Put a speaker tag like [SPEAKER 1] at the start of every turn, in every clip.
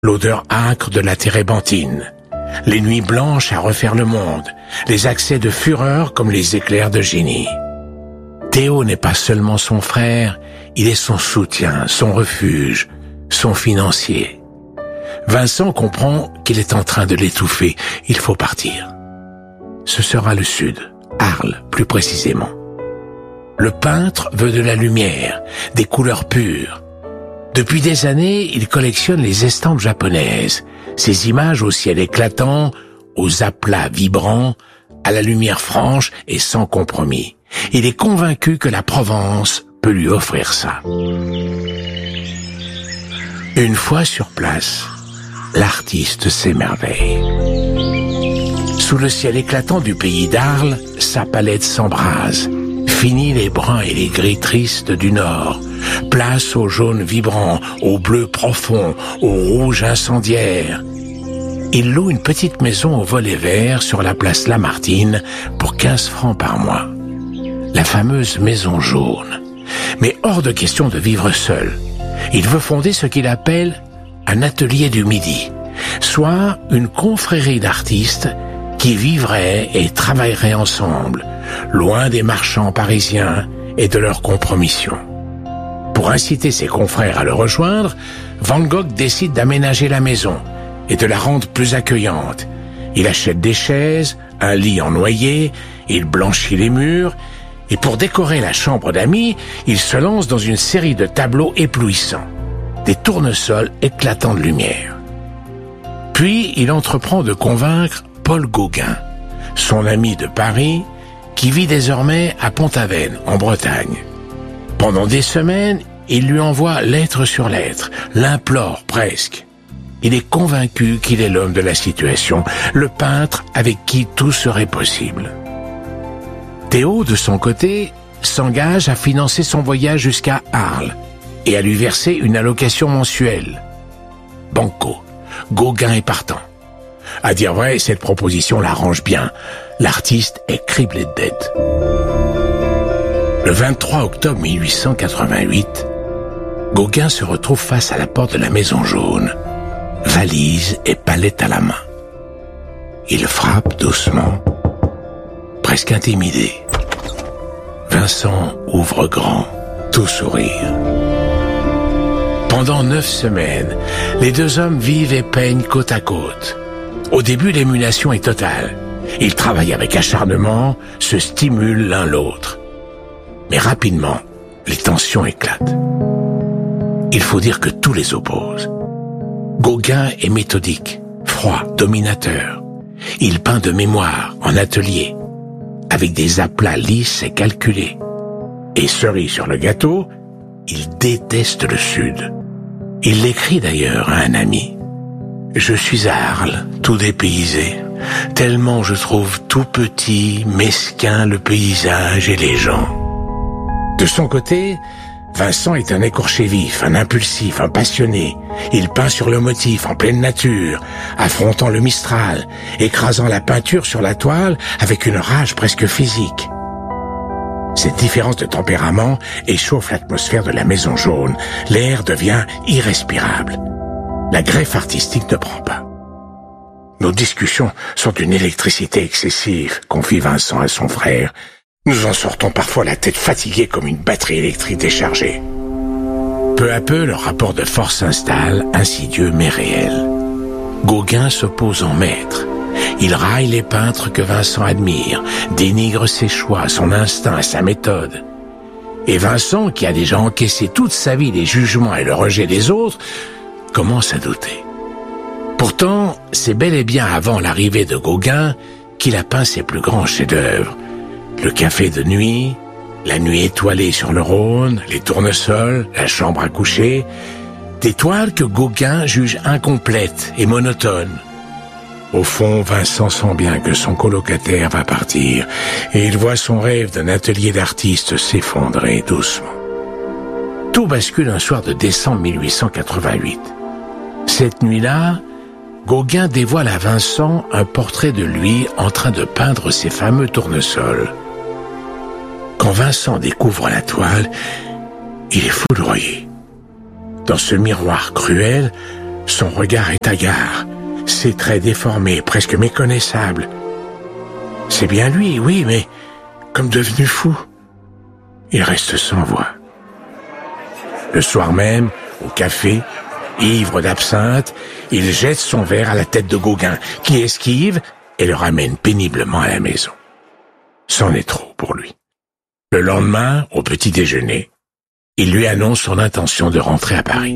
[SPEAKER 1] l'odeur âcre de la térébenthine, les nuits blanches à refaire le monde, les accès de fureur comme les éclairs de génie. Théo n'est pas seulement son frère, il est son soutien, son refuge, son financier. Vincent comprend qu'il est en train de l'étouffer, il faut partir. Ce sera le sud, Arles plus précisément. Le peintre veut de la lumière, des couleurs pures. Depuis des années, il collectionne les estampes japonaises, ces images au ciel éclatant, aux aplats vibrants, à la lumière franche et sans compromis. Il est convaincu que la Provence peut lui offrir ça. Une fois sur place, l'artiste s'émerveille. Sous le ciel éclatant du pays d'Arles, sa palette s'embrase. Fini les bruns et les gris tristes du nord. Place au jaune vibrant, au bleu profond, au rouge incendiaire. Il loue une petite maison au volet vert sur la place Lamartine pour 15 francs par mois. La fameuse maison jaune. Mais hors de question de vivre seul. Il veut fonder ce qu'il appelle un atelier du midi, soit une confrérie d'artistes qui vivraient et travailleraient ensemble, loin des marchands parisiens et de leurs compromissions. Pour inciter ses confrères à le rejoindre, Van Gogh décide d'aménager la maison et de la rendre plus accueillante. Il achète des chaises, un lit en noyer, il blanchit les murs, et pour décorer la chambre d'amis, il se lance dans une série de tableaux éblouissants, des tournesols éclatants de lumière. Puis il entreprend de convaincre Paul Gauguin, son ami de Paris, qui vit désormais à Pont-Aven, en Bretagne. Pendant des semaines, il lui envoie lettre sur lettre, l'implore presque. Il est convaincu qu'il est l'homme de la situation, le peintre avec qui tout serait possible. Théo, de son côté, s'engage à financer son voyage jusqu'à Arles et à lui verser une allocation mensuelle. Banco, Gauguin est partant. À dire vrai, cette proposition l'arrange bien. L'artiste est criblé de dettes. Le 23 octobre 1888, Gauguin se retrouve face à la porte de la Maison Jaune, valise et palette à la main. Il frappe doucement, presque intimidé. Vincent ouvre grand, tout sourire. Pendant 9 semaines, les deux hommes vivent et peignent côte à côte. Au début, l'émulation est totale. Ils travaillent avec acharnement, se stimulent l'un l'autre. Mais rapidement, les tensions éclatent. Il faut dire que tout les oppose. Gauguin est méthodique, froid, dominateur. Il peint de mémoire, en atelier, avec des aplats lisses et calculés. Et cerise sur le gâteau, il déteste le Sud. Il l'écrit d'ailleurs à un ami. « Je suis à Arles, tout dépaysé, tellement je trouve tout petit, mesquin le paysage et les gens. » De son côté, Vincent est un écorché vif, un impulsif, un passionné. Il peint sur le motif, en pleine nature, affrontant le Mistral, écrasant la peinture sur la toile avec une rage presque physique. Cette différence de tempérament échauffe l'atmosphère de la Maison Jaune. L'air devient irrespirable. La greffe artistique ne prend pas. Nos discussions sont d'une électricité excessive, confie Vincent à son frère. Nous en sortons parfois la tête fatiguée comme une batterie électrique déchargée. Peu à peu, le rapport de force s'installe, insidieux mais réel. Gauguin s'oppose en maître. Il raille les peintres que Vincent admire, dénigre ses choix, son instinct, sa méthode. Et Vincent, qui a déjà encaissé toute sa vie les jugements et le rejet des autres, commence à douter. Pourtant, c'est bel et bien avant l'arrivée de Gauguin qu'il a peint ses plus grands chefs-d'œuvre. Le café de nuit, la nuit étoilée sur le Rhône, les tournesols, la chambre à coucher, des toiles que Gauguin juge incomplètes et monotones. Au fond, Vincent sent bien que son colocataire va partir et il voit son rêve d'un atelier d'artiste s'effondrer doucement. Tout bascule un soir de décembre 1888. Cette nuit-là, Gauguin dévoile à Vincent un portrait de lui en train de peindre ses fameux tournesols. Quand Vincent découvre la toile, il est foudroyé. Dans ce miroir cruel, Son regard est hagard, ses traits déformés, presque méconnaissables. C'est bien lui, oui, mais comme devenu fou, il reste sans voix. Le soir même, au café, ivre d'absinthe, il jette son verre à la tête de Gauguin, qui esquive et le ramène péniblement à la maison. C'en est trop pour lui. Le lendemain, au petit déjeuner, il lui annonce son intention de rentrer à Paris.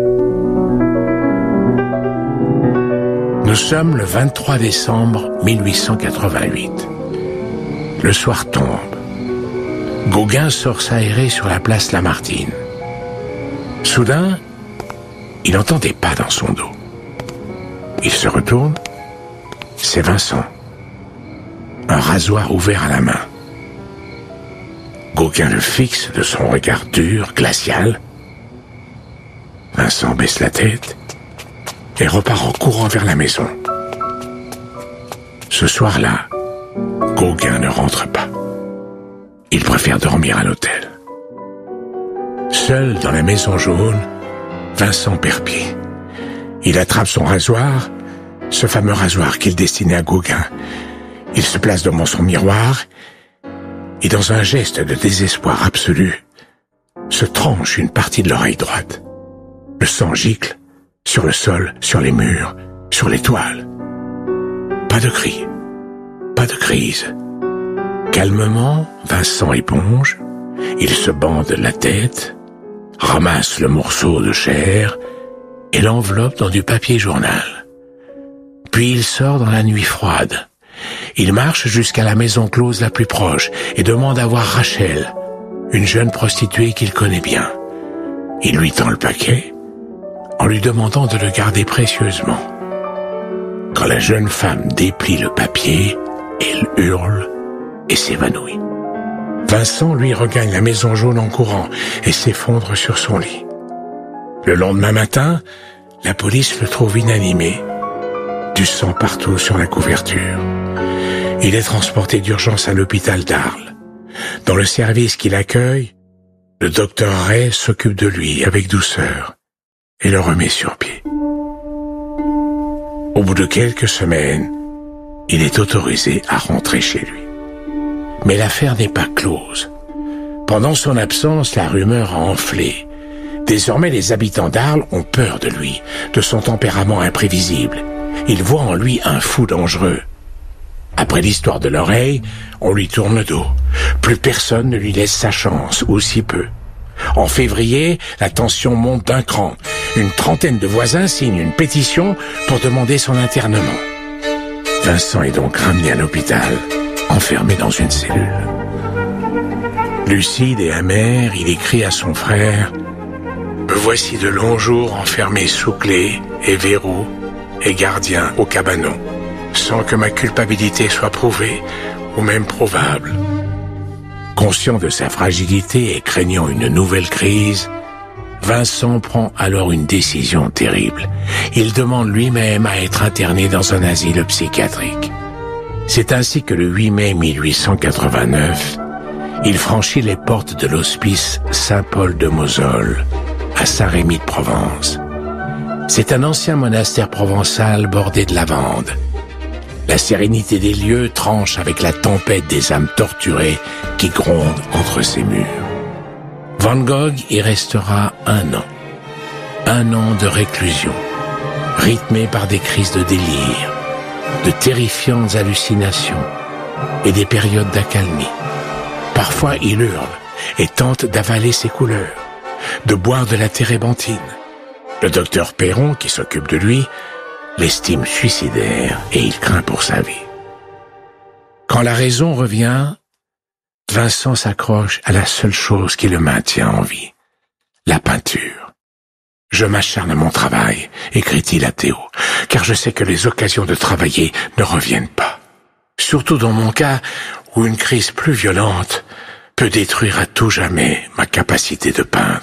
[SPEAKER 1] Nous sommes le 23 décembre 1888. Le soir tombe. Gauguin sort s'aérer sur la place Lamartine. Soudain, il entend des pas dans son dos. Il se retourne. C'est Vincent. Un rasoir ouvert à la main. Gauguin le fixe de son regard dur, glacial. Vincent baisse la tête et repart en courant vers la maison. Ce soir-là, Gauguin ne rentre pas. Il préfère dormir à l'hôtel. Seul dans la maison jaune, Vincent perd pied. Il attrape son rasoir, ce fameux rasoir qu'il destinait à Gauguin. Il se place devant son miroir et, dans un geste de désespoir absolu, se tranche une partie de l'oreille droite. Le sang gicle sur le sol, sur les murs, sur les toiles. Pas de cri, pas de crise. Calmement, Vincent éponge, il se bande la tête, ramasse le morceau de chair et l'enveloppe dans du papier journal. Puis il sort dans la nuit froide. Il marche jusqu'à la maison close la plus proche et demande à voir Rachel, une jeune prostituée qu'il connaît bien. Il lui tend le paquet en lui demandant de le garder précieusement. Quand la jeune femme déplie le papier, elle hurle et s'évanouit. Vincent, lui, regagne la maison jaune en courant et s'effondre sur son lit. Le lendemain matin, la police le trouve inanimé, du sang partout sur la couverture. Il est transporté d'urgence à l'hôpital d'Arles. Dans le service qui l'accueille, le docteur Ray s'occupe de lui avec douceur et le remet sur pied. Au bout de quelques semaines, il est autorisé à rentrer chez lui. Mais l'affaire n'est pas close. Pendant son absence, la rumeur a enflé. Désormais, les habitants d'Arles ont peur de lui, de son tempérament imprévisible. Ils voient en lui un fou dangereux. Après l'histoire de l'oreille, on lui tourne le dos. Plus personne ne lui laisse sa chance, ou si peu. En février, la tension monte d'un cran. Une trentaine de voisins signent une pétition pour demander son internement. Vincent est donc ramené à l'hôpital, enfermé dans une cellule. Lucide et amer, il écrit à son frère « Me voici de longs jours enfermé sous clé et verrou et gardien au cabanon, sans que ma culpabilité soit prouvée ou même probable. » Conscient de sa fragilité et craignant une nouvelle crise, Vincent prend alors une décision terrible. Il demande lui-même à être interné dans un asile psychiatrique. C'est ainsi que le 8 mai 1889, il franchit les portes de l'hospice Saint-Paul de Mosole, à Saint-Rémy de Provence. C'est un ancien monastère provençal bordé de lavande. La sérénité des lieux tranche avec la tempête des âmes torturées qui grondent entre ses murs. Van Gogh y restera 1 an. 1 an de réclusion, rythmé par des crises de délire, de terrifiantes hallucinations et des périodes d'accalmie. Parfois, il hurle et tente d'avaler ses couleurs, de boire de la térébenthine. Le docteur Perron, qui s'occupe de lui, l'estime suicidaire et il craint pour sa vie. Quand la raison revient, Vincent s'accroche à la seule chose qui le maintient en vie, la peinture. « Je m'acharne à mon travail », écrit-il à Théo, « car je sais que les occasions de travailler ne reviennent pas. Surtout dans mon cas, où une crise plus violente peut détruire à tout jamais ma capacité de peindre. »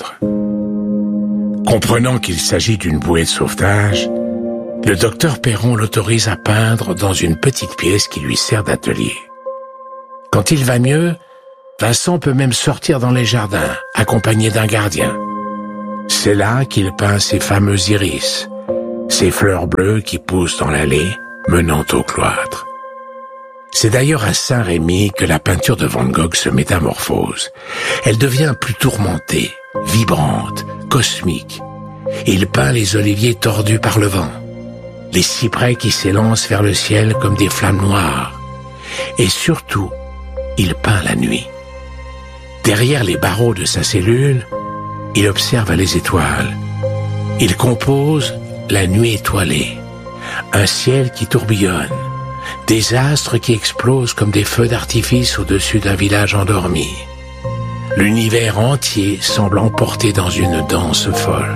[SPEAKER 1] Comprenant qu'il s'agit d'une bouée de sauvetage, le docteur Perron l'autorise à peindre dans une petite pièce qui lui sert d'atelier. Quand il va mieux, Vincent peut même sortir dans les jardins, accompagné d'un gardien. C'est là qu'il peint ses fameux iris, ces fleurs bleues qui poussent dans l'allée menant au cloître. C'est d'ailleurs à Saint-Rémy que la peinture de Van Gogh se métamorphose. Elle devient plus tourmentée, vibrante, cosmique. Il peint les oliviers tordus par le vent, les cyprès qui s'élancent vers le ciel comme des flammes noires. Et surtout, il peint la nuit. Derrière les barreaux de sa cellule, il observe les étoiles. Il compose la nuit étoilée, un ciel qui tourbillonne, des astres qui explosent comme des feux d'artifice au-dessus d'un village endormi. L'univers entier semble emporté dans une danse folle.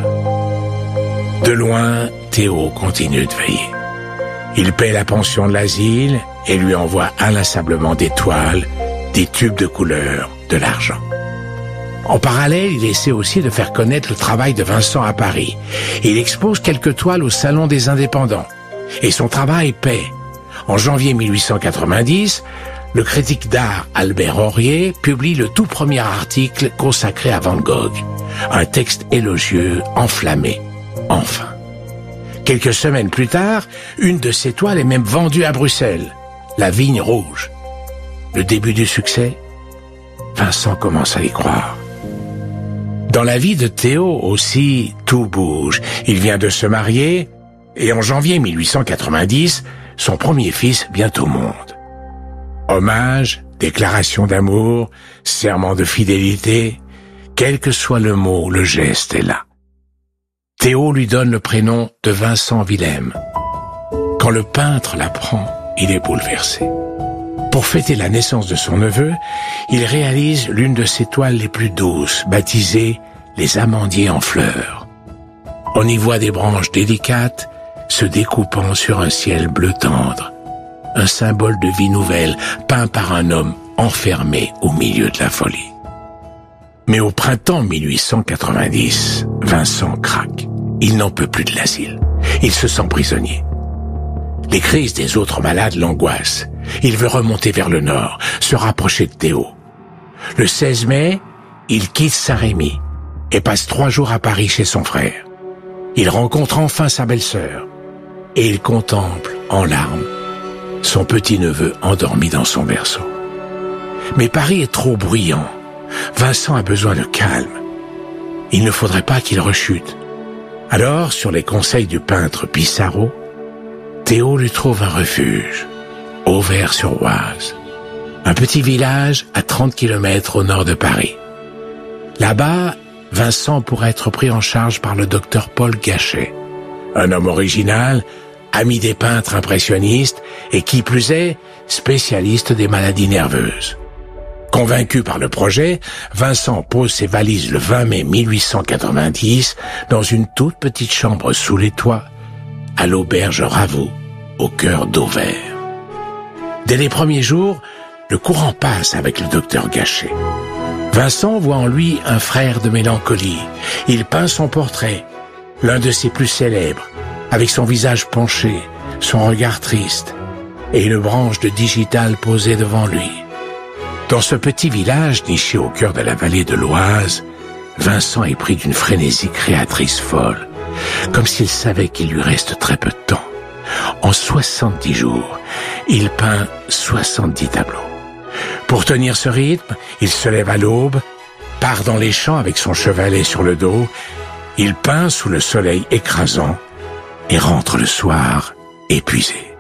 [SPEAKER 1] De loin, Théo continue de veiller. Il paie la pension de l'asile et lui envoie inlassablement des toiles, des tubes de couleurs, de l'argent. En parallèle, il essaie aussi de faire connaître le travail de Vincent à Paris. Il expose quelques toiles au Salon des Indépendants. Et son travail paie. En janvier 1890, le critique d'art Albert Aurier publie le tout premier article consacré à Van Gogh. Un texte élogieux, enflammé. Enfin. Quelques semaines plus tard, une de ses toiles est même vendue à Bruxelles. La Vigne Rouge. Le début du succès? Vincent commence à y croire. Dans la vie de Théo aussi, tout bouge. Il vient de se marier et en janvier 1890, son premier fils vient au monde. Hommage, déclaration d'amour, serment de fidélité, quel que soit le mot, le geste est là. Théo lui donne le prénom de Vincent Willem. Quand le peintre l'apprend, il est bouleversé. Pour fêter la naissance de son neveu, il réalise l'une de ses toiles les plus douces, baptisée « Les amandiers en fleurs ». On y voit des branches délicates se découpant sur un ciel bleu tendre, un symbole de vie nouvelle peint par un homme enfermé au milieu de la folie. Mais au printemps 1890, Vincent craque. Il n'en peut plus de l'asile. Il se sent prisonnier. Les crises des autres malades l'angoissent. Il veut remonter vers le nord, se rapprocher de Théo. Le 16 mai, il quitte Saint-Rémy et passe 3 jours à Paris chez son frère. Il rencontre enfin sa belle-sœur et il contemple, en larmes, son petit-neveu endormi dans son berceau. Mais Paris est trop bruyant. Vincent a besoin de calme. Il ne faudrait pas qu'il rechute. Alors, sur les conseils du peintre Pissarro, Théo lui trouve un refuge, Auvers-sur-Oise, un petit village à 30 km au nord de Paris. Là-bas, Vincent pourrait être pris en charge par le docteur Paul Gachet, un homme original, ami des peintres impressionnistes et qui plus est, spécialiste des maladies nerveuses. Convaincu par le projet, Vincent pose ses valises le 20 mai 1890 dans une toute petite chambre sous les toits, à l'auberge Ravoux, au cœur d'Auvers. Dès les premiers jours, le courant passe avec le docteur Gachet. Vincent voit en lui un frère de mélancolie. Il peint son portrait, l'un de ses plus célèbres, avec son visage penché, son regard triste, et une branche de digital posée devant lui. Dans ce petit village niché au cœur de la vallée de l'Oise, Vincent est pris d'une frénésie créatrice folle, comme s'il savait qu'il lui reste très peu de temps. En 70 jours, il peint 70 tableaux. Pour tenir ce rythme, il se lève à l'aube, part dans les champs avec son chevalet sur le dos, il peint sous le soleil écrasant et rentre le soir épuisé.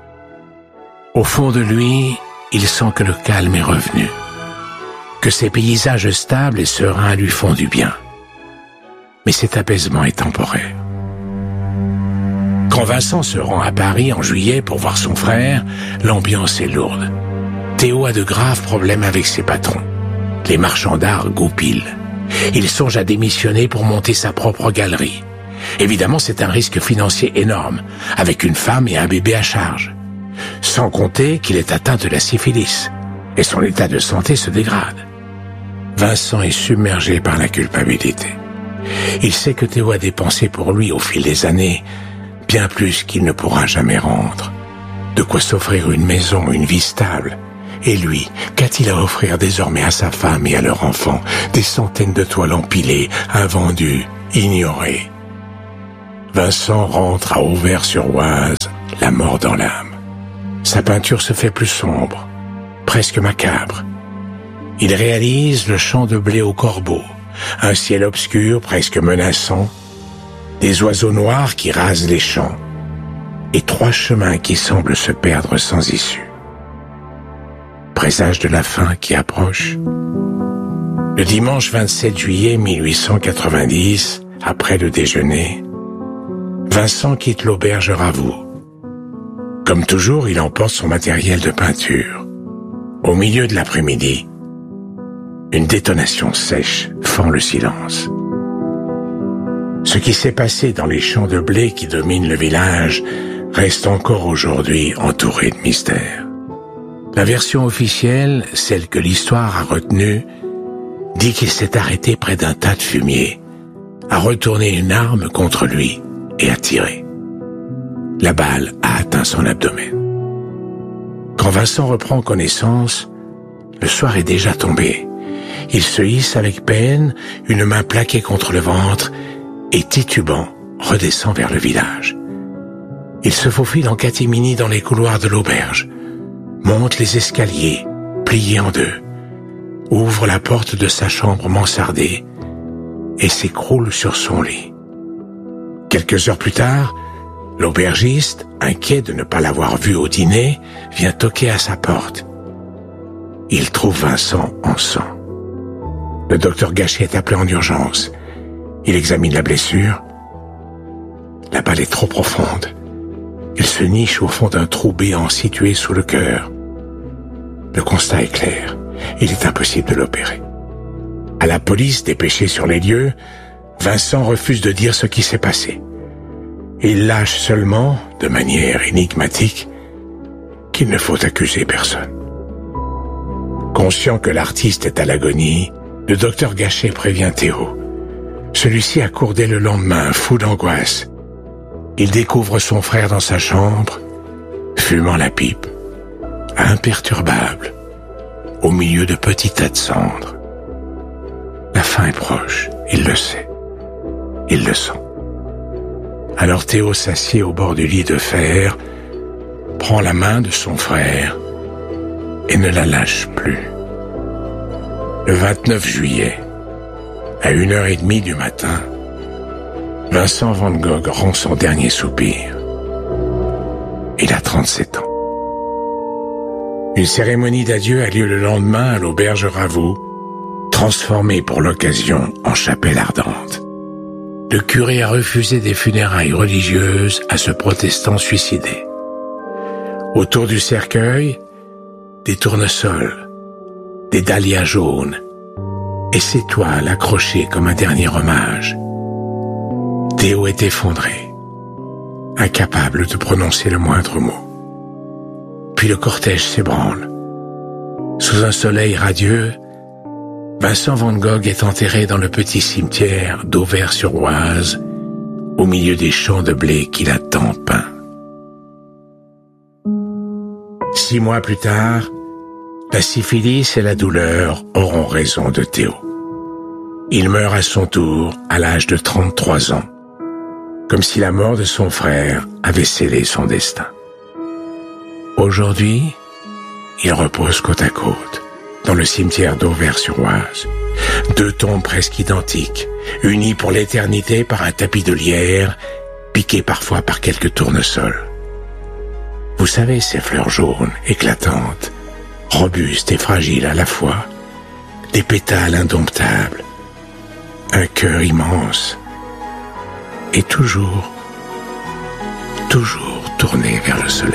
[SPEAKER 1] Au fond de lui, il sent que le calme est revenu, que ces paysages stables et sereins lui font du bien. Mais cet apaisement est temporaire. Quand Vincent se rend à Paris en juillet pour voir son frère, l'ambiance est lourde. Théo a de graves problèmes avec ses patrons. Les marchands d'art goupillent. Il songe à démissionner pour monter sa propre galerie. Évidemment, c'est un risque financier énorme, avec une femme et un bébé à charge. Sans compter qu'il est atteint de la syphilis, et son état de santé se dégrade. Vincent est submergé par la culpabilité. Il sait que Théo a dépensé pour lui au fil des années bien plus qu'il ne pourra jamais rendre. De quoi s'offrir une maison, une vie stable. Et lui, qu'a-t-il à offrir désormais à sa femme et à leur enfant? Des centaines de toiles empilées, invendues, ignorées. Vincent rentre à Auvers-sur-Oise, la mort dans l'âme. Sa peinture se fait plus sombre, presque macabre. Il réalise le champ de blé au corbeau, un ciel obscur presque menaçant, des oiseaux noirs qui rasent les champs, et 3 chemins qui semblent se perdre sans issue. Présage de la fin qui approche. Le dimanche 27 juillet 1890, après le déjeuner, Vincent quitte l'auberge Ravoux. Comme toujours, il emporte son matériel de peinture. Au milieu de l'après-midi, une détonation sèche fend le silence. Ce qui s'est passé dans les champs de blé qui dominent le village reste encore aujourd'hui entouré de mystères. La version officielle, celle que l'histoire a retenue, dit qu'il s'est arrêté près d'un tas de fumier, a retourné une arme contre lui et a tiré. La balle a atteint son abdomen. Quand Vincent reprend connaissance, le soir est déjà tombé. Il se hisse avec peine, une main plaquée contre le ventre, et titubant, redescend vers le village. Il se faufile en catimini dans les couloirs de l'auberge, monte les escaliers, pliés en 2, ouvre la porte de sa chambre mansardée et s'écroule sur son lit. Quelques heures plus tard, l'aubergiste, inquiet de ne pas l'avoir vu au dîner, vient toquer à sa porte. Il trouve Vincent en sang. Le docteur Gachet est appelé en urgence. Il examine la blessure. La balle est trop profonde. Elle se niche au fond d'un trou béant situé sous le cœur. Le constat est clair. Il est impossible de l'opérer. À la police dépêchée sur les lieux, Vincent refuse de dire ce qui s'est passé. Il lâche seulement, de manière énigmatique, qu'il ne faut accuser personne. Conscient que l'artiste est à l'agonie, le docteur Gachet prévient Théo. Celui-ci accourt dès le lendemain, fou d'angoisse. Il découvre son frère dans sa chambre, fumant la pipe, imperturbable, au milieu de petits tas de cendres. La fin est proche, il le sait, il le sent. Alors Théo s'assied au bord du lit de fer, prend la main de son frère et ne la lâche plus. Le 29 juillet, à 1h30 du matin, Vincent van Gogh rend son dernier soupir. Il a 37 ans. Une cérémonie d'adieu a lieu le lendemain à l'auberge Ravoux, transformée pour l'occasion en chapelle ardente. Le curé a refusé des funérailles religieuses à ce protestant suicidé. Autour du cercueil, des tournesols, des dahlias jaunes et ses toiles accrochées comme un dernier hommage. Théo est effondré, incapable de prononcer le moindre mot. Puis le cortège s'ébranle. Sous un soleil radieux, Vincent van Gogh est enterré dans le petit cimetière d'Auvers-sur-Oise, au milieu des champs de blé qu'il a tant peints. 6 mois plus tard, la syphilis et la douleur auront raison de Théo. Il meurt à son tour à l'âge de 33 ans, comme si la mort de son frère avait scellé son destin. Aujourd'hui, il repose côte à côte, dans le cimetière d'Auvers-sur-Oise. 2 tombes presque identiques, unies pour l'éternité par un tapis de lierre, piqué parfois par quelques tournesols. Vous savez, ces fleurs jaunes, éclatantes, robustes et fragiles à la fois, des pétales indomptables, un cœur immense, et toujours tourné vers le soleil.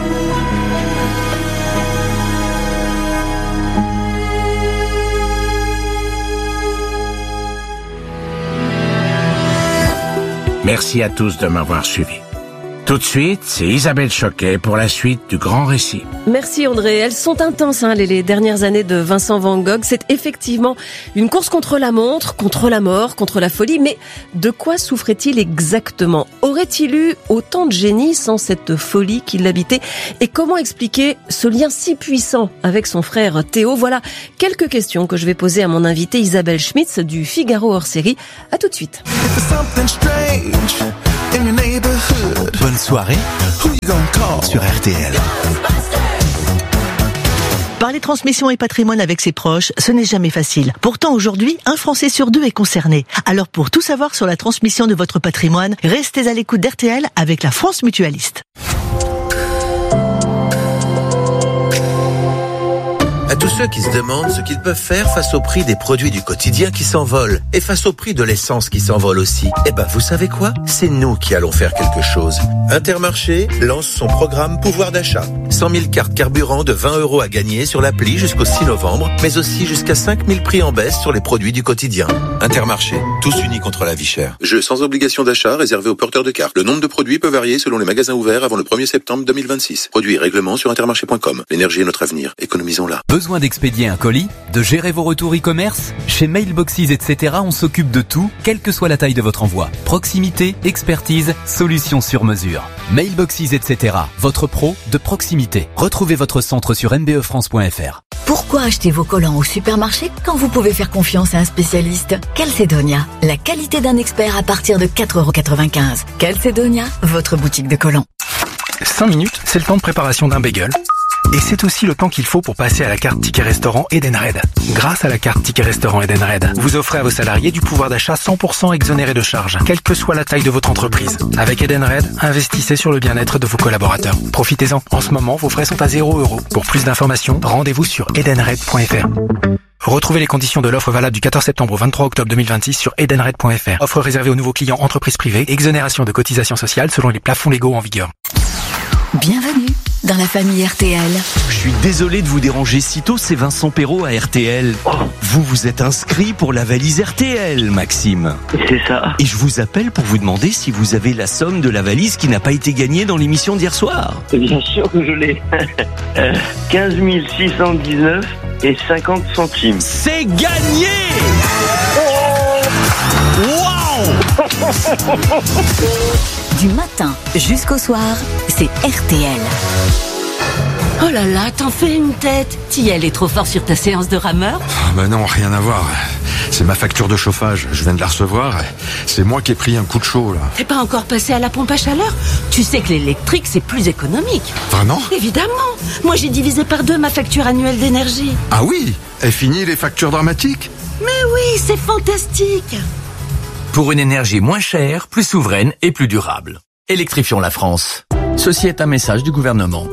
[SPEAKER 1] Merci à tous de m'avoir suivi. Tout de suite, c'est Isabelle Choquet pour la suite du grand récit.
[SPEAKER 2] Merci André. Elles sont intenses, les dernières années de Vincent van Gogh. C'est effectivement une course contre la montre, contre la mort, contre la folie. Mais de quoi souffrait-il exactement? Aurait-il eu autant de génie sans cette folie qui l'habitait? Et comment expliquer ce lien si puissant avec son frère Théo? Voilà quelques questions que je vais poser à mon invitée Isabelle Schmitz du Figaro hors série. À tout de suite.
[SPEAKER 3] in your neighborhood.
[SPEAKER 4] Bonne soirée
[SPEAKER 3] Who you gonna call?
[SPEAKER 4] sur RTL.
[SPEAKER 5] Parler transmission et patrimoine avec ses proches, ce n'est jamais facile. Pourtant, aujourd'hui, un Français sur deux est concerné. Alors, pour tout savoir sur la transmission de votre patrimoine, restez à l'écoute d'RTL avec la France Mutualiste.
[SPEAKER 6] À tous ceux qui se demandent ce qu'ils peuvent faire face au prix des produits du quotidien qui s'envolent et face au prix de l'essence qui s'envole aussi, vous savez quoi? C'est nous qui allons faire quelque chose. Intermarché lance son programme pouvoir d'achat. 100 000 cartes carburant de 20 € à gagner sur l'appli jusqu'au 6 novembre, mais aussi jusqu'à 5 000 prix en baisse sur les produits du quotidien. Intermarché, tous unis contre la vie chère.
[SPEAKER 7] Jeu sans obligation d'achat réservé aux porteurs de cartes. Le nombre de produits peut varier selon les magasins ouverts avant le 1er septembre 2026. Produits et règlements sur intermarché.com. L'énergie est notre avenir. Économisons-la.
[SPEAKER 8] Besoin d'expédier un colis? De gérer vos retours e-commerce? Chez Mailboxes, etc., on s'occupe de tout, quelle que soit la taille de votre envoi. Proximité, expertise, solutions sur mesure. Mailboxes, etc., votre pro de proximité. Retrouvez votre centre sur mbefrance.fr.
[SPEAKER 9] Pourquoi acheter vos collants au supermarché quand vous pouvez faire confiance à un spécialiste? Calcedonia, la qualité d'un expert à partir de 4,95 €. Calcedonia, votre boutique de collants.
[SPEAKER 10] 5 minutes, c'est le temps de préparation d'un bagel. Et c'est aussi le temps qu'il faut pour passer à la carte Ticket Restaurant Edenred. Grâce à la carte Ticket Restaurant Edenred, vous offrez à vos salariés du pouvoir d'achat 100% exonéré de charges, quelle que soit la taille de votre entreprise. Avec Edenred, investissez sur le bien-être de vos collaborateurs. Profitez-en. En ce moment, vos frais sont à 0 €. Pour plus d'informations, rendez-vous sur edenred.fr. Retrouvez les conditions de l'offre valable du 14 septembre au 23 octobre 2026 sur edenred.fr. Offre réservée aux nouveaux clients entreprises privées, exonération de cotisations sociales selon les plafonds légaux en vigueur.
[SPEAKER 9] Bienvenue dans la famille RTL.
[SPEAKER 4] Je suis désolé de vous déranger si tôt, c'est Vincent Perrault à RTL. Vous êtes inscrit pour la valise RTL, Maxime.
[SPEAKER 11] C'est ça.
[SPEAKER 4] Et je vous appelle pour vous demander si vous avez la somme de la valise qui n'a pas été gagnée dans l'émission d'hier soir.
[SPEAKER 11] Bien sûr que je l'ai. 15 619 et 50 centimes.
[SPEAKER 4] C'est gagné! Waouh!
[SPEAKER 9] Du matin jusqu'au soir, c'est RTL.
[SPEAKER 12] Oh là là, t'en fais une tête. Tiel est trop fort sur ta séance de rameur?
[SPEAKER 13] Bah non, rien à voir. C'est ma facture de chauffage, je viens de la recevoir. C'est moi qui ai pris un coup de chaud là.
[SPEAKER 12] T'es pas encore passé à la pompe à chaleur? Tu sais que l'électrique c'est plus économique.
[SPEAKER 13] Vraiment?
[SPEAKER 12] Évidemment. Moi j'ai divisé par 2 ma facture annuelle d'énergie.
[SPEAKER 13] Ah oui? Et fini les factures dramatiques?
[SPEAKER 12] Mais oui, c'est fantastique.
[SPEAKER 8] Pour une énergie moins chère, plus souveraine et plus durable. Électrifions la France. Ceci est un message du gouvernement.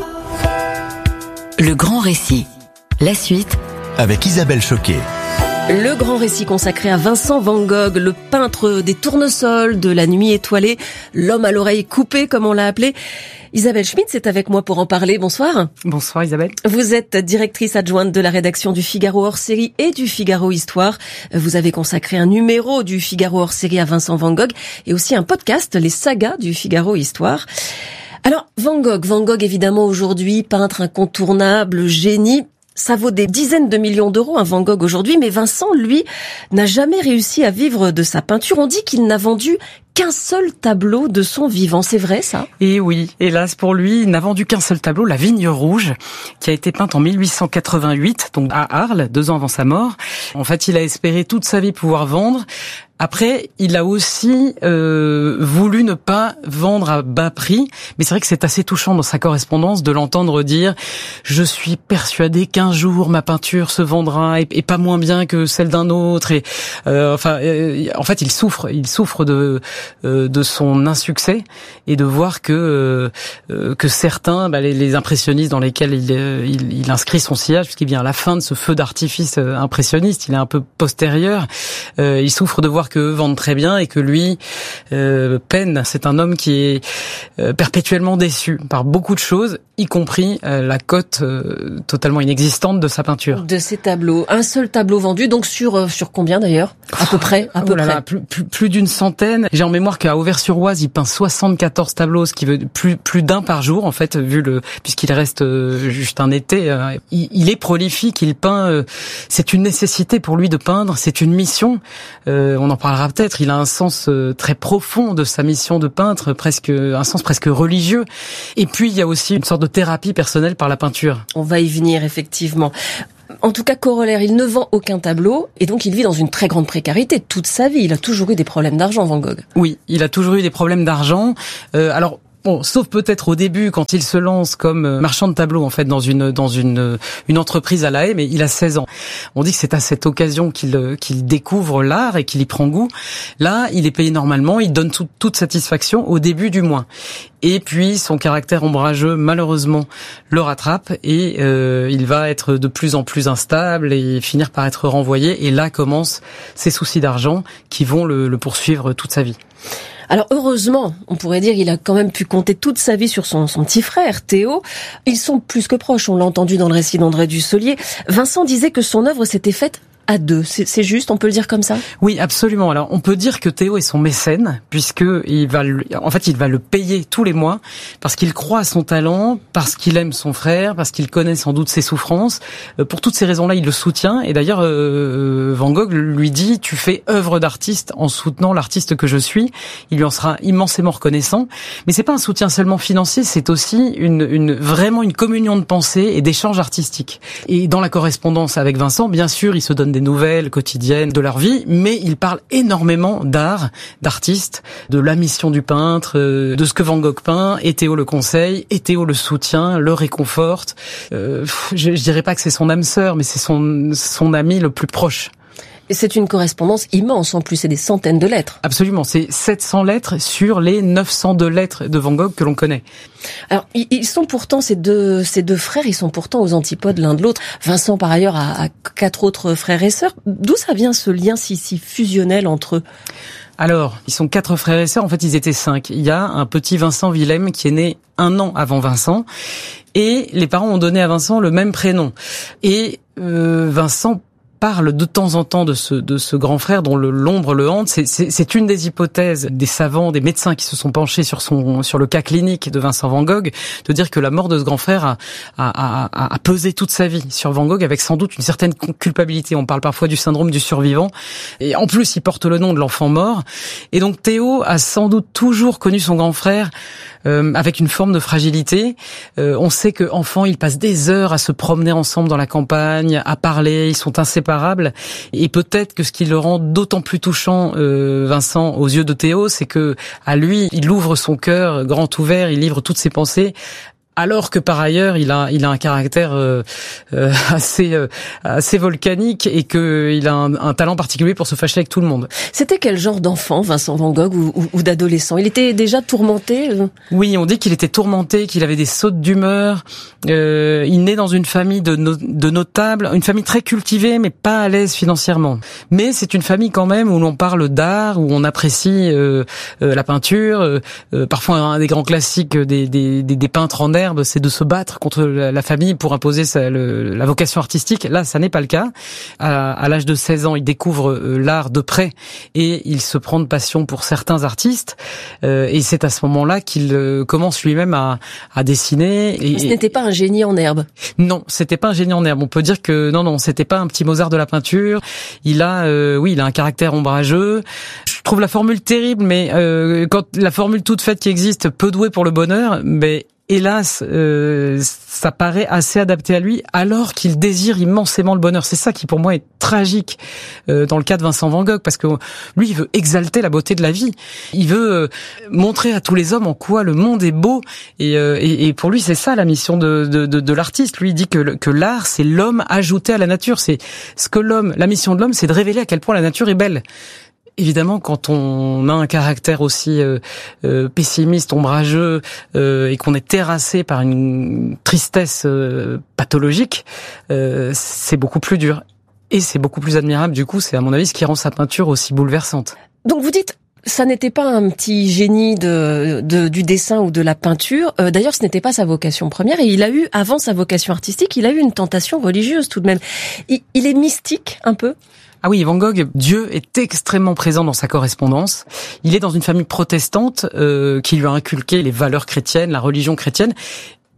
[SPEAKER 9] Le grand récit. La suite
[SPEAKER 4] avec Isabelle Choquet.
[SPEAKER 2] Le grand récit consacré à Vincent Van Gogh, le peintre des tournesols, de la nuit étoilée, l'homme à l'oreille coupée comme on l'a appelé. Isabelle Schmitz est avec moi pour en parler. Bonsoir.
[SPEAKER 14] Bonsoir Isabelle.
[SPEAKER 2] Vous êtes directrice adjointe de la rédaction du Figaro hors-série et du Figaro Histoire. Vous avez consacré un numéro du Figaro hors-série à Vincent Van Gogh et aussi un podcast, les sagas du Figaro Histoire. Alors, Van Gogh évidemment aujourd'hui, peintre incontournable, génie. Ça vaut des dizaines de millions d'euros, un Van Gogh aujourd'hui, mais Vincent, lui, n'a jamais réussi à vivre de sa peinture. On dit qu'il n'a vendu qu'un seul tableau de son vivant. C'est vrai, ça?
[SPEAKER 14] Et oui, hélas pour lui, il n'a vendu qu'un seul tableau, La Vigne Rouge, qui a été peinte en 1888, donc à Arles, 2 ans avant sa mort. En fait, il a espéré toute sa vie pouvoir vendre. Après, il a aussi voulu ne pas vendre à bas prix, mais c'est vrai que c'est assez touchant dans sa correspondance de l'entendre dire « Je suis persuadé qu'un jour ma peinture se vendra et pas moins bien que celle d'un autre ». Et en fait, il souffre de son insuccès et de voir que certains, les impressionnistes dans lesquels il inscrit son sillage, puisqu'il vient à la fin de ce feu d'artifice impressionniste, il est un peu postérieur, il souffre de voir que vendent très bien et que lui peine. C'est un homme qui est perpétuellement déçu par beaucoup de choses, y compris la cote totalement inexistante de sa peinture.
[SPEAKER 2] De ses tableaux. Un seul tableau vendu, donc sur combien d'ailleurs? À peu près.
[SPEAKER 14] Plus d'une centaine. J'ai en mémoire qu'à Auvers-sur-Oise, il peint 74 tableaux, ce qui veut plus d'un par jour en fait, puisqu'il reste juste un été. Il est prolifique, il peint. C'est une nécessité pour lui de peindre, c'est une mission. On en parlera peut-être. Il a un sens très profond de sa mission de peintre, un sens presque religieux. Et puis il y a aussi une sorte de thérapie personnelle par la peinture.
[SPEAKER 2] On va y venir effectivement. En tout cas, corollaire, il ne vend aucun tableau et donc il vit dans une très grande précarité toute sa vie. Il a toujours eu des problèmes d'argent, Van Gogh.
[SPEAKER 14] Oui, il a toujours eu des problèmes d'argent. Alors, bon, sauf peut-être au début quand il se lance comme marchand de tableaux en fait dans une entreprise à La Haye, mais il a 16 ans. On dit que c'est à cette occasion qu'il découvre l'art et qu'il y prend goût. Là, il est payé normalement, il donne toute satisfaction au début du mois. Et puis son caractère ombrageux malheureusement le rattrape et il va être de plus en plus instable et finir par être renvoyé. Et là commencent ses soucis d'argent qui vont le poursuivre toute sa vie.
[SPEAKER 2] Alors heureusement, on pourrait dire qu'il a quand même pu compter toute sa vie sur son petit frère, Théo. Ils sont plus que proches, on l'a entendu dans le récit d'André Dussolier. Vincent disait que son œuvre s'était faite à deux. C'est juste, on peut le dire comme ça?
[SPEAKER 14] Oui, absolument. Alors, on peut dire que Théo est son mécène, puisque il va le payer tous les mois, parce qu'il croit à son talent, parce qu'il aime son frère, parce qu'il connaît sans doute ses souffrances. Pour toutes ces raisons-là, il le soutient. Et d'ailleurs, Van Gogh lui dit, tu fais œuvre d'artiste en soutenant l'artiste que je suis. Il lui en sera immensément reconnaissant. Mais c'est pas un soutien seulement financier, c'est aussi vraiment une communion de pensée et d'échanges artistiques. Et dans la correspondance avec Vincent, bien sûr, il se donne des nouvelles quotidiennes de leur vie, mais il parle énormément d'art, d'artistes, de la mission du peintre, de ce que Van Gogh peint, et Théo le conseille, et Théo le soutient, le réconforte. Je dirais pas que c'est son âme sœur, mais c'est son ami le plus proche.
[SPEAKER 2] Et c'est une correspondance immense en plus, c'est des centaines de lettres.
[SPEAKER 14] Absolument, c'est 700 lettres sur les 902 lettres de Van Gogh que l'on connaît.
[SPEAKER 2] Alors, ils sont pourtant, ces deux frères, ils sont pourtant aux antipodes l'un de l'autre. Vincent, par ailleurs, a 4 autres frères et sœurs. D'où ça vient ce lien si fusionnel entre eux?
[SPEAKER 14] Alors, ils sont 4 frères et sœurs, en fait ils étaient 5. Il y a un petit Vincent Willem qui est né 1 an avant Vincent, et les parents ont donné à Vincent le même prénom. Et Vincent parle de temps en temps de ce grand frère dont l'ombre le hante. C'est une des hypothèses des savants, des médecins qui se sont penchés sur le cas clinique de Vincent Van Gogh, de dire que la mort de ce grand frère a pesé toute sa vie sur Van Gogh avec sans doute une certaine culpabilité. On parle parfois du syndrome du survivant. Et en plus, il porte le nom de l'enfant mort. Et donc Théo a sans doute toujours connu son grand frère avec une forme de fragilité. On sait que enfant, ils passent des heures à se promener ensemble dans la campagne, à parler, ils sont inséparables. Et peut-être que ce qui le rend d'autant plus touchant, Vincent, aux yeux de Théo, c'est que à lui, il ouvre son cœur grand ouvert, il livre toutes ses pensées. Alors que par ailleurs, il a un caractère assez volcanique et qu'il a un talent particulier pour se fâcher avec tout le monde.
[SPEAKER 2] C'était quel genre d'enfant, Vincent Van Gogh, ou d'adolescent? Il était déjà tourmenté?
[SPEAKER 14] Oui, on dit qu'il était tourmenté, qu'il avait des sautes d'humeur. Il naît dans une famille de notables, une famille très cultivée, mais pas à l'aise financièrement. Mais c'est une famille quand même où l'on parle d'art, où on apprécie la peinture. Parfois, un des grands classiques des peintres en herbe, c'est de se battre contre la famille pour imposer la vocation artistique. Là, ça n'est pas le cas. À l'âge de 16 ans, il découvre l'art de près et il se prend de passion pour certains artistes. Et c'est à ce moment-là qu'il commence lui-même à dessiner. Et
[SPEAKER 2] ce n'était pas un génie en herbe.
[SPEAKER 14] Non, c'était pas un génie en herbe. On peut dire que non, c'était pas un petit Mozart de la peinture. Il a un caractère ombrageux. Je trouve la formule terrible, mais quand la formule toute faite qui existe, peu doué pour le bonheur, mais hélas, ça paraît assez adapté à lui, alors qu'il désire immensément le bonheur. C'est ça qui, pour moi, est tragique dans le cas de Vincent Van Gogh, parce que lui, il veut exalter la beauté de la vie. Il veut montrer à tous les hommes en quoi le monde est beau. Et pour lui, c'est ça la mission de l'artiste. Lui, il dit que l'art, c'est l'homme ajouté à la nature. C'est ce que la mission de l'homme, c'est de révéler à quel point la nature est belle. Évidemment, quand on a un caractère aussi pessimiste, ombrageux, et qu'on est terrassé par une tristesse pathologique, c'est beaucoup plus dur. Et c'est beaucoup plus admirable, du coup, c'est à mon avis ce qui rend sa peinture aussi bouleversante.
[SPEAKER 2] Donc vous dites, ça n'était pas un petit génie du dessin ou de la peinture. D'ailleurs, ce n'était pas sa vocation première. Et il a eu, avant sa vocation artistique, il a eu une tentation religieuse tout de même. Il est mystique, un peu?
[SPEAKER 14] Ah oui, Van Gogh, Dieu est extrêmement présent dans sa correspondance. Il est dans une famille protestante qui lui a inculqué les valeurs chrétiennes, la religion chrétienne.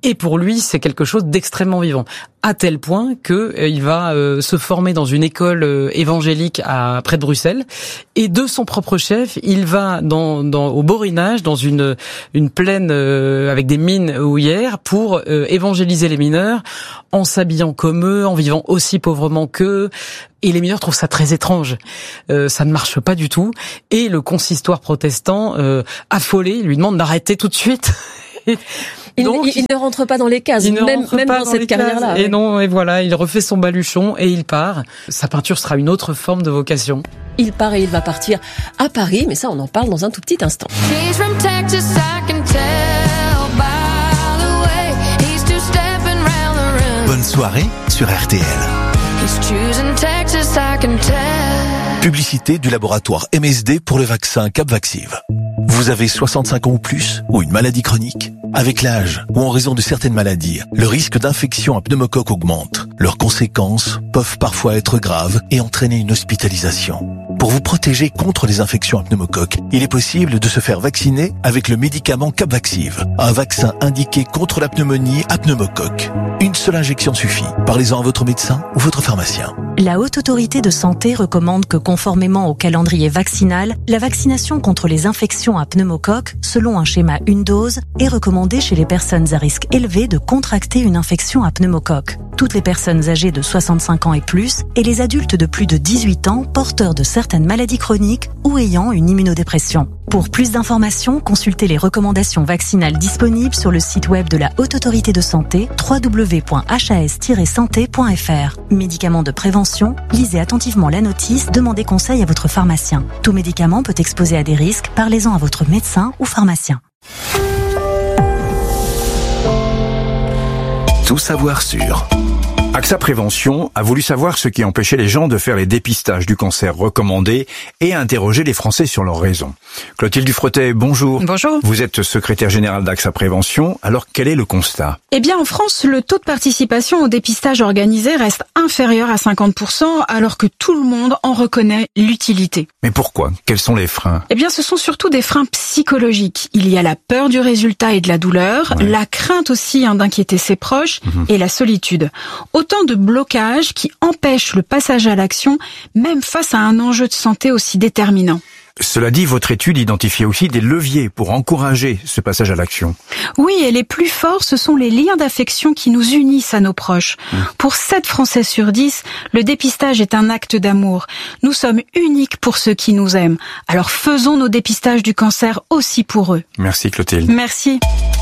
[SPEAKER 14] Et pour lui, c'est quelque chose d'extrêmement vivant, à tel point que il va se former dans une école évangélique près de Bruxelles, et de son propre chef, il va au Borinage, dans une plaine avec des mines houillères, pour évangéliser les mineurs, en s'habillant comme eux, en vivant aussi pauvrement qu'eux. Et les mineurs trouvent ça très étrange. Ça ne marche pas du tout. Et le consistoire protestant, affolé, lui demande d'arrêter tout de suite.
[SPEAKER 2] Donc, il ne rentre pas dans les cases, même dans cette carrière-là.
[SPEAKER 14] Et non, et voilà, il refait son baluchon et il part. Sa peinture sera une autre forme de vocation.
[SPEAKER 2] Il part et il va partir à Paris, mais ça, on en parle dans un tout petit instant.
[SPEAKER 15] Bonne soirée sur RTL. Publicité du laboratoire MSD pour le vaccin Capvaxive. Vous avez 65 ans ou plus, ou une maladie chronique? Avec l'âge, ou en raison de certaines maladies, le risque d'infection à pneumocoque augmente. Leurs conséquences peuvent parfois être graves et entraîner une hospitalisation. Pour vous protéger contre les infections à pneumocoque, il est possible de se faire vacciner avec le médicament Capvaxive, un vaccin indiqué contre la pneumonie à pneumocoque. Une seule injection suffit. Parlez-en à votre médecin ou votre pharmacien.
[SPEAKER 16] La Haute Autorité de Santé recommande que, conformément au calendrier vaccinal, la vaccination contre les infections à pneumocoque, selon un schéma une dose, est recommandée chez les personnes à risque élevé de contracter une infection à pneumocoque. Toutes les personnes âgées de 65 ans et plus, et les adultes de plus de 18 ans porteurs de certaines maladies chroniques ou ayant une immunodépression. Pour plus d'informations, consultez les recommandations vaccinales disponibles sur le site web de la Haute Autorité de Santé, www.has-santé.fr. Médicaments de prévention, lisez attentivement la notice, demandez conseil à votre pharmacien. Tout médicament peut exposer à des risques, parlez-en à votre médecin ou pharmacien.
[SPEAKER 15] Tout savoir sur
[SPEAKER 17] AXA Prévention a voulu savoir ce qui empêchait les gens de faire les dépistages du cancer recommandés et a interrogé les Français sur leurs raisons. Clotilde Dufretet, bonjour.
[SPEAKER 18] Bonjour.
[SPEAKER 17] Vous êtes secrétaire générale d'AXA Prévention. Alors, quel est le constat?
[SPEAKER 18] Eh bien, en France, le taux de participation au dépistage organisé reste inférieur à 50%, alors que tout le monde en reconnaît l'utilité.
[SPEAKER 17] Mais pourquoi? Quels sont les freins?
[SPEAKER 18] Eh bien, ce sont surtout des freins psychologiques. Il y a la peur du résultat et de la douleur, la crainte aussi d'inquiéter ses proches et la solitude. Autant de blocages qui empêchent le passage à l'action, même face à un enjeu de santé aussi déterminant.
[SPEAKER 17] Cela dit, votre étude identifie aussi des leviers pour encourager ce passage à l'action.
[SPEAKER 18] Oui, et les plus forts, ce sont les liens d'affection qui nous unissent à nos proches. Pour 7 Français sur 10, le dépistage est un acte d'amour. Nous sommes uniques pour ceux qui nous aiment. Alors faisons nos dépistages du cancer aussi pour eux.
[SPEAKER 17] Merci Clotilde.
[SPEAKER 18] Merci.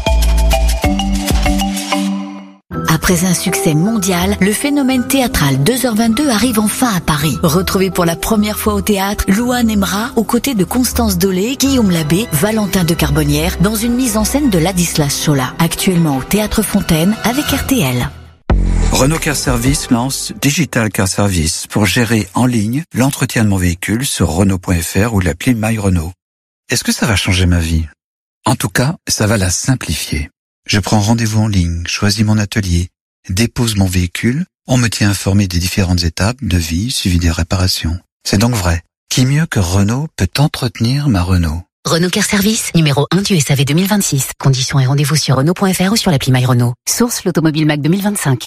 [SPEAKER 9] Après un succès mondial, le phénomène théâtral 2h22 arrive enfin à Paris. Retrouvez pour la première fois au théâtre Louane Emra aux côtés de Constance Dolé, Guillaume Labbé, Valentin de Carbonnière dans une mise en scène de Ladislas Chola. Actuellement au Théâtre Fontaine avec RTL.
[SPEAKER 19] Renault Car Service lance Digital Car Service pour gérer en ligne l'entretien de mon véhicule sur Renault.fr ou l'appli My Renault. Est-ce que ça va changer ma vie? En tout cas, ça va la simplifier. Je prends rendez-vous en ligne, choisis mon atelier, dépose mon véhicule, on me tient informé des différentes étapes, devis, suivi des réparations. C'est donc vrai. Qui mieux que Renault peut entretenir ma Renault?
[SPEAKER 20] Renault Car Service, numéro 1 du SAV 2026. Conditions et rendez-vous sur Renault.fr ou sur l'appli My Renault. Source l'Automobile Mac 2025.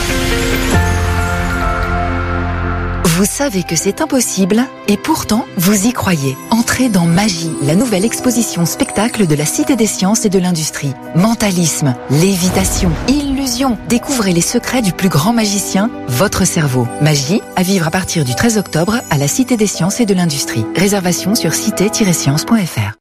[SPEAKER 21] Vous savez que c'est impossible et pourtant vous y croyez. Entrez dans Magie, la nouvelle exposition spectacle de la Cité des Sciences et de l'Industrie. Mentalisme, lévitation, illusion. Découvrez les secrets du plus grand magicien, votre cerveau. Magie, à vivre à partir du 13 octobre à la Cité des Sciences et de l'Industrie. Réservation sur cité-sciences.fr.